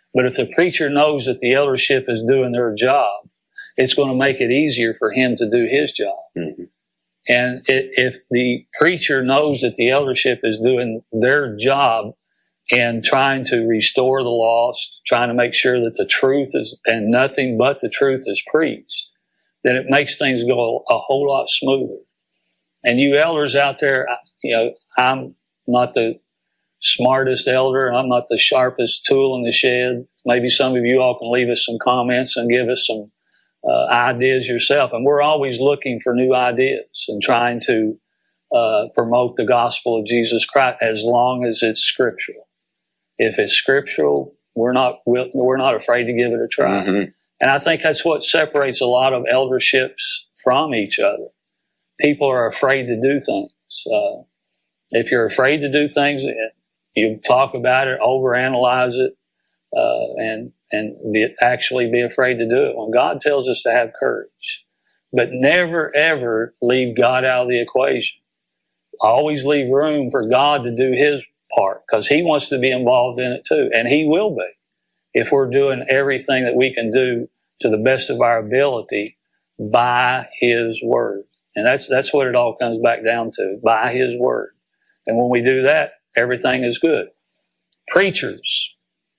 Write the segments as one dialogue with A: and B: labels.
A: But if the preacher knows that the eldership is doing their job, it's going to make it easier for him to do his job. Mm-hmm. And if the preacher knows that the eldership is doing their job in trying to restore the lost, trying to make sure that the truth is, and nothing but the truth is preached, then it makes things go a whole lot smoother. And you elders out there, I'm not the smartest elder, and I'm not the sharpest tool in the shed. Maybe some of you all can leave us some comments and give us some ideas yourself. And we're always looking for new ideas and trying to promote the gospel of Jesus Christ as long as it's scriptural. If it's scriptural, we're not afraid to give it a try. Mm-hmm. And I think that's what separates a lot of elderships from each other. People are afraid to do things. If you're afraid to do things, you talk about it, overanalyze it, and actually be afraid to do it. When God tells us to have courage, but never ever leave God out of the equation. Always leave room for God to do His part, because He wants to be involved in it too, and He will be if we're doing everything that we can do to the best of our ability by His word. And that's what it all comes back down to, by His word. And when we do that, everything is good. Preachers,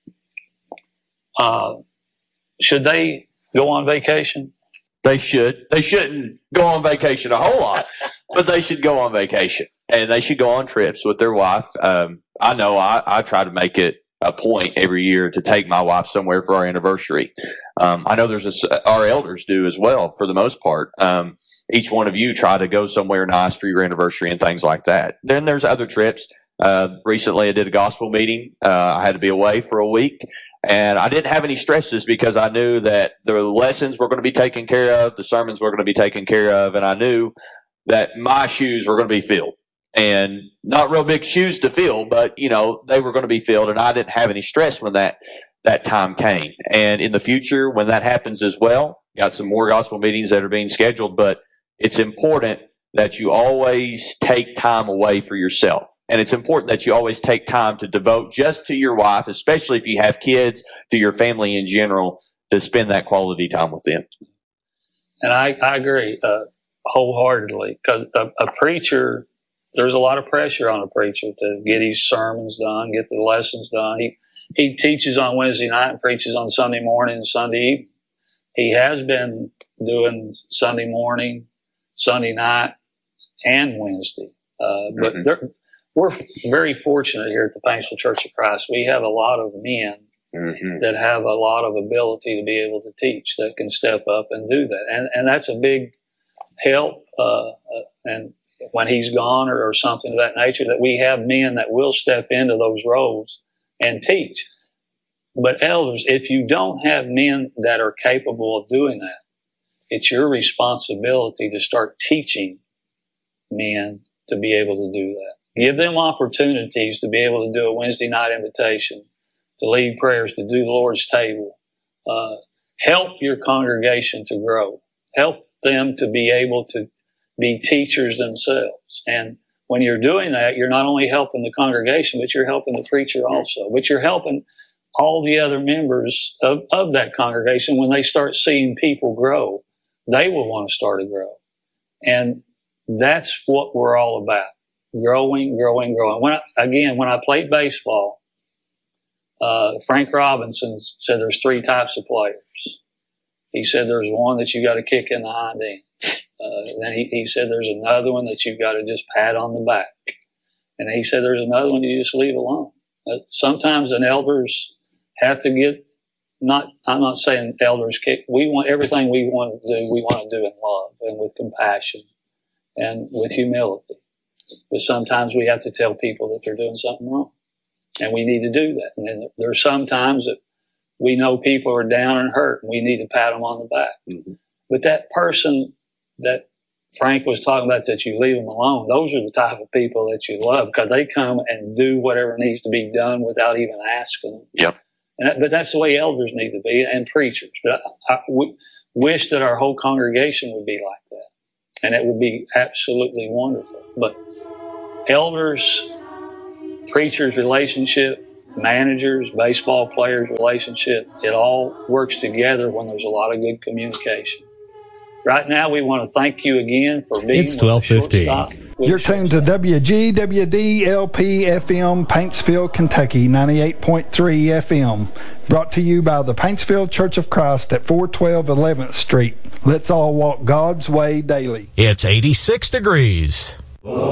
A: should they go on vacation?
B: They should. They shouldn't go on vacation a whole lot, but they should go on vacation, and they should go on trips with their wife. I know I try to make it a point every year to take my wife somewhere for our anniversary. I know our elders do as well, for the most part. Each one of you try to go somewhere nice for your anniversary and things like that. Then there's other trips. Recently I did a gospel meeting. I had to be away for a week, and I didn't have any stresses because I knew that the lessons were going to be taken care of, the sermons were going to be taken care of, and I knew that my shoes were going to be filled. And not real big shoes to fill, but they were going to be filled, and I didn't have any stress when that time came. And in the future, when that happens as well, got some more gospel meetings that are being scheduled, but it's important that you always take time away for yourself. And it's important that you always take time to devote just to your wife, especially if you have kids, to your family in general, to spend that quality time with them.
A: And I agree wholeheartedly, because a preacher, there's a lot of pressure on a preacher to get his sermons done, get the lessons done. He teaches on Wednesday night and preaches on Sunday morning and Sunday evening. He has been doing Sunday morning, Sunday night, and Wednesday. But we're very fortunate here at the Paintsville Church of Christ. We have a lot of men that have a lot of ability to be able to teach, that can step up and do that. And that's a big help. And when he's gone or something of that nature, that we have men that will step into those roles and teach. But elders, if you don't have men that are capable of doing that, it's your responsibility to start teaching men to be able to do that. Give them opportunities to be able to do a Wednesday night invitation, to lead prayers, to do the Lord's table. Help your congregation to grow. Help them to be able to be teachers themselves. And when you're doing that, you're not only helping the congregation, but you're helping the preacher also. But you're helping all the other members of that congregation. When they start seeing people grow, they will want to start to grow. And that's what we're all about. Growing. When I played baseball, Frank Robinson said there's 3 types of players. He said there's one that you got to kick in the hind end. Then he said there's another one that you've got to just pat on the back. And he said there's another one you just leave alone. Sometimes an elders have to get, I'm not saying elders kick. We want everything we want to do in love and with compassion and with humility. But sometimes we have to tell people that they're doing something wrong. And we need to do that. And then there's sometimes that we know people are down and hurt, and we need to pat them on the back. Mm-hmm. But that person that Frank was talking about, that you leave them alone, those are the type of people that you love, because they come and do whatever needs to be done without even asking them.
B: Yep.
A: But that's the way elders need to be, and preachers. But I wish that our whole congregation would be like that, and it would be absolutely wonderful. But elders, preachers' relationship, managers, baseball players, relationship. It all works together when there's a lot of good communication. Right now, we want to thank you again for being
C: It's 12:15.
D: You're tuned to WGWD-LP-FM, Paintsville, Kentucky, 98.3 FM. Brought to you by the Paintsville Church of Christ at 412 11th Street. Let's all walk God's way daily.
C: It's 86 degrees.